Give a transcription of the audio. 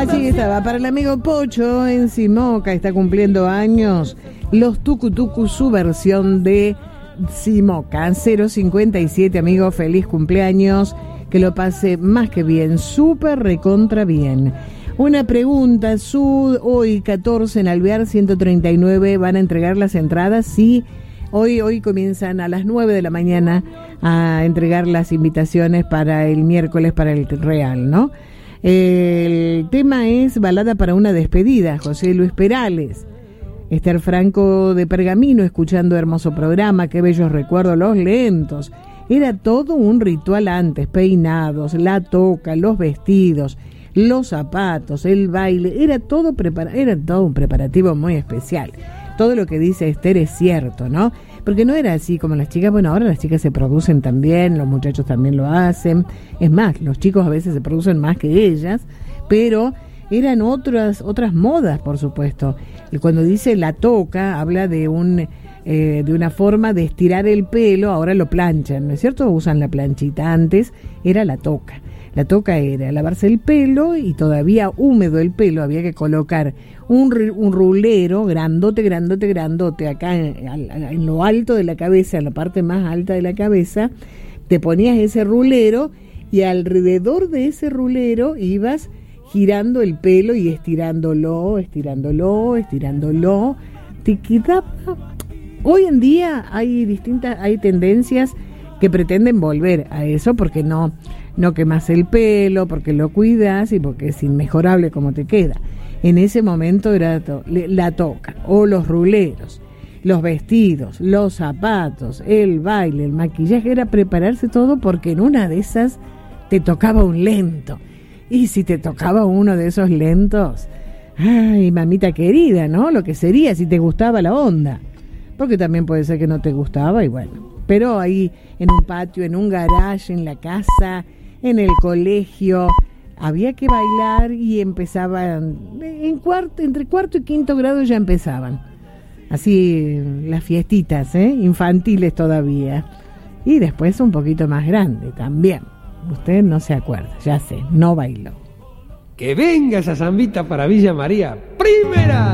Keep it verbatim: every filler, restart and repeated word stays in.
Allí estaba, para el amigo Pocho en Simoca, está cumpliendo años, los Tucutucu, su versión de Simoca. Cero cincuenta y siete, amigo, feliz cumpleaños, que lo pase más que bien, súper recontra bien. Una pregunta, Sud, hoy catorce en Alvear ciento treinta y nueve, ¿van a entregar las entradas? Sí, hoy, hoy comienzan a las nueve de la mañana a entregar las invitaciones para el miércoles, para el Real, ¿no? El tema es Balada para una despedida, José Luis Perales. Esther Franco de Pergamino, escuchando hermoso programa, qué bellos recuerdos, los lentos. Era todo un ritual antes, peinados, la toca, los vestidos, los zapatos, el baile, era todo prepara- era todo un preparativo muy especial. Todo lo que dice Esther es cierto, ¿no? Porque no era así como las chicas, bueno, ahora las chicas se producen también, los muchachos también lo hacen, es más, los chicos a veces se producen más que ellas, pero eran otras otras modas, por supuesto. Y cuando dice la toca, habla de un eh, de una forma de estirar el pelo, ahora lo planchan, ¿no es cierto? Usan la planchita, antes era la toca. La toca era lavarse el pelo y todavía húmedo el pelo, había que colocar un, un rulero grandote, grandote, grandote, acá en, en lo alto de la cabeza, en la parte más alta de la cabeza, te ponías ese rulero y alrededor de ese rulero ibas girando el pelo y estirándolo, estirándolo, estirándolo, te quedaba... Hoy en día hay distintas, hay tendencias que pretenden volver a eso porque no... no quemas el pelo, porque lo cuidas y porque es inmejorable como te queda. En ese momento era to- la toca, o los ruleros, los vestidos, los zapatos, el baile, el maquillaje, era prepararse todo porque en una de esas te tocaba un lento. Y si te tocaba uno de esos lentos, ay, mamita querida, ¿no? Lo que sería si te gustaba la onda. Porque también puede ser que no te gustaba y bueno. Pero ahí en un patio, en un garage, en la casa, en el colegio, había que bailar y empezaban, en cuarto, entre cuarto y quinto grado ya empezaban. Así las fiestitas, ¿eh? Infantiles todavía. Y después un poquito más grande también. Usted no se acuerda, ya sé, no bailó. Que venga esa zambita para Villa María. ¡Primera!